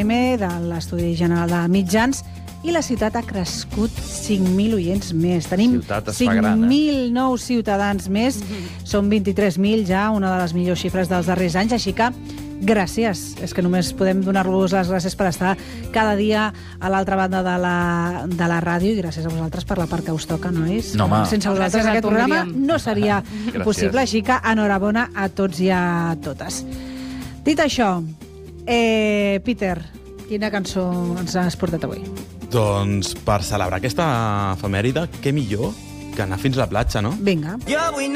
FM, de l'Estudi General de Mitjans, i la ciutat ha crescut 5.000 oients més. Tenim 5.000 nous ciutadans més. Són 23.000 ja, una de les millors xifres dels darrers anys, així que gràcies. És que només podem donar-vos les gràcies per estar cada dia a l'altra banda de la ràdio, i gràcies a vosaltres per la part que us toca, nois? No, home. Sense vosaltres aquest programa no seria possible, així que enhorabona a tots i a totes. Dit això, Peter, quina cançó ens has portat avui? Doncs per celebrar aquesta efemèride, què millor que anar fins a la platja, no? Vinga.